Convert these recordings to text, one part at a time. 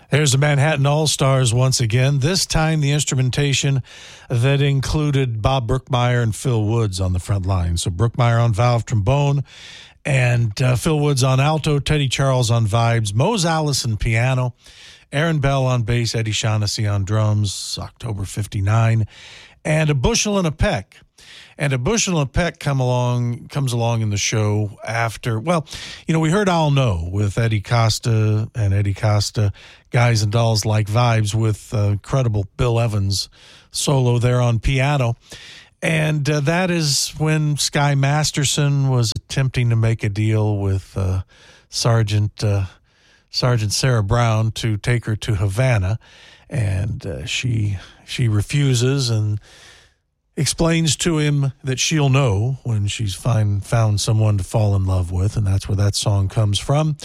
There's the Manhattan All-Stars once again. This time the instrumentation that included Bob Brookmeyer and Phil Woods on the front line. So Brookmeyer on valve trombone and Phil Woods on alto, Teddy Charles on vibes, Mose Allison piano, Aaron Bell on bass, Eddie Shaughnessy on drums, October 59, and A Bushel and a Peck. And A Bushel and a Peck comes along in the show after, we heard I'll Know with Eddie Costa and Eddie Costa, Guys and Dolls Like Vibes with incredible Bill Evans solo there on piano. And that is when Sky Masterson was attempting to make a deal with Sergeant Sarah Brown to take her to Havana. And she refuses and explains to him that she'll know when she's found someone to fall in love with, and that's where that song comes from.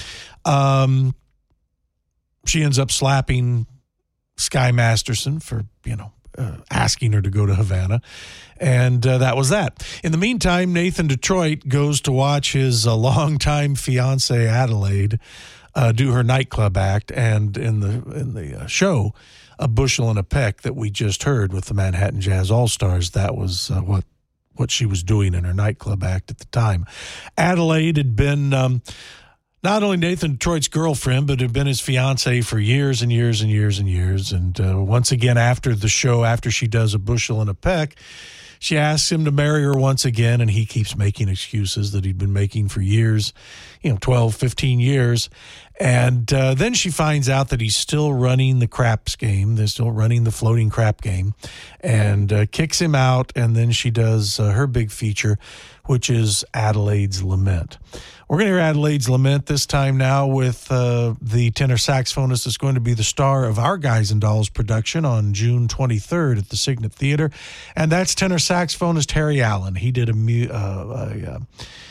She ends up slapping Sky Masterson for, asking her to go to Havana, and that was that. In the meantime, Nathan Detroit goes to watch his longtime fiancée Adelaide do her nightclub act, and in the show, A Bushel and a Peck that we just heard with the Manhattan Jazz All-Stars, that was what she was doing in her nightclub act at the time. Adelaide had been not only Nathan Detroit's girlfriend, but had been his fiancée for years and years and years and years. And once again, after the show, after she does A Bushel and a Peck, she asks him to marry her once again, and he keeps making excuses that he'd been making for years, 12, 15 years. And then she finds out that he's still running the craps game. They're still running the floating crap game, and kicks him out. And then she does her big feature, which is Adelaide's Lament. We're going to hear Adelaide's Lament this time now with the tenor saxophonist that's going to be the star of our Guys and Dolls production on June 23rd at the Signet Theater, and that's tenor saxophonist Harry Allen. He did a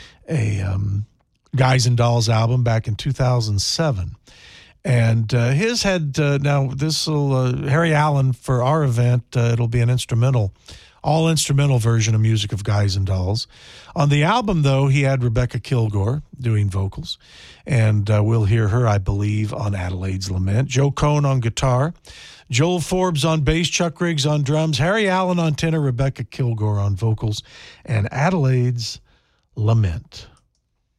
Guys and Dolls album back in 2007. And his had, Harry Allen, for our event, it'll be an all instrumental version of Music of Guys and Dolls. On the album, though, he had Rebecca Kilgore doing vocals, and we'll hear her, I believe, on Adelaide's Lament. Joe Cohn on guitar, Joel Forbes on bass, Chuck Riggs on drums, Harry Allen on tenor, Rebecca Kilgore on vocals, and Adelaide's Lament.